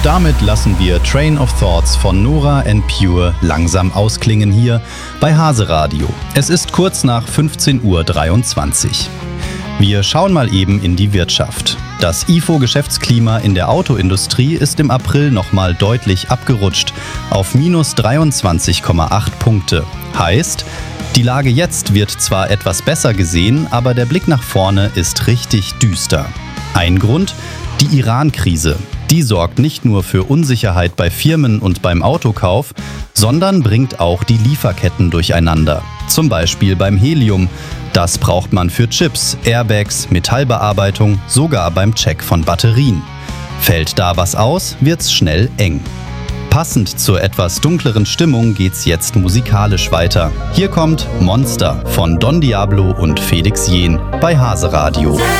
damit lassen wir Train of Thoughts von Nora En Pure langsam ausklingen hier bei Hase Radio. Es ist kurz nach 15:23 Uhr. Wir schauen mal eben in die Wirtschaft. Das IFO-Geschäftsklima in der Autoindustrie ist im April nochmal deutlich abgerutscht auf minus 23,8 Punkte. Heißt, die Lage jetzt wird zwar etwas besser gesehen, aber der Blick nach vorne ist richtig düster. Ein Grund? Die Iran-Krise. Die sorgt nicht nur für Unsicherheit bei Firmen und beim Autokauf, sondern bringt auch die Lieferketten durcheinander. Zum Beispiel beim Helium. Das braucht man für Chips, Airbags, Metallbearbeitung, sogar beim Check von Batterien. Fällt da was aus, wird's schnell eng. Passend zur etwas dunkleren Stimmung geht's jetzt musikalisch weiter. Hier kommt Monster von Don Diablo und Felix Jähn bei Hase Radio.